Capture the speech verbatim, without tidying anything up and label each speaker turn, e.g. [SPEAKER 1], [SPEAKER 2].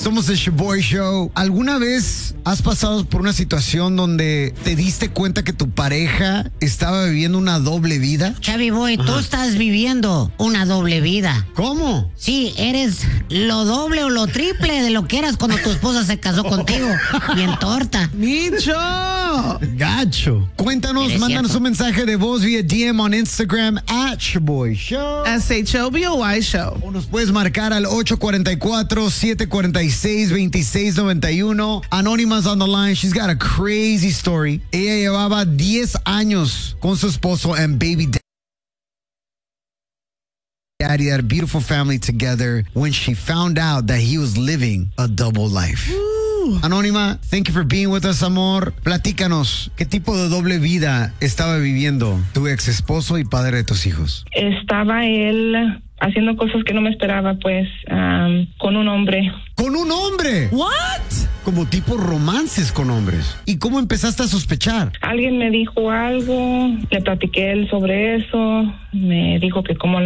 [SPEAKER 1] Somos el Shaboy Show. ¿Alguna vez has pasado por una situación donde te diste cuenta que tu pareja estaba viviendo una doble vida?
[SPEAKER 2] Chavi Boy, tú estás viviendo una doble vida.
[SPEAKER 1] ¿Cómo?
[SPEAKER 2] Sí, eres lo doble o lo triple de lo que eras cuando tu esposa se casó contigo. Bien torta.
[SPEAKER 3] ¡Micho!
[SPEAKER 1] Gacho. Cuéntanos,
[SPEAKER 2] ¿Eres
[SPEAKER 1] mándanos
[SPEAKER 2] cierto?
[SPEAKER 1] un mensaje de voz vía D M on Instagram at Shaboy Show.
[SPEAKER 3] S H O B O Y Show.
[SPEAKER 1] O nos puedes marcar al ocho cuatro cuatro, siete cuatro seis, dos seis nueve uno. Anonymous on the line. She's got a crazy story. Ella llevaba diez años con su esposo and baby daddy, that beautiful family together, when she found out that he was living a double life. Anónima, thank you for being with us, amor. Platícanos, ¿qué tipo de doble vida estaba viviendo tu ex esposo y padre de tus hijos?
[SPEAKER 4] Estaba él haciendo cosas que no me esperaba, pues, um, con un hombre.
[SPEAKER 1] ¿Con un hombre?
[SPEAKER 3] What?
[SPEAKER 1] Como tipo romances con hombres. ¿Y cómo empezaste a sospechar?
[SPEAKER 4] Alguien me dijo algo, le platiqué él sobre eso, me dijo que cómo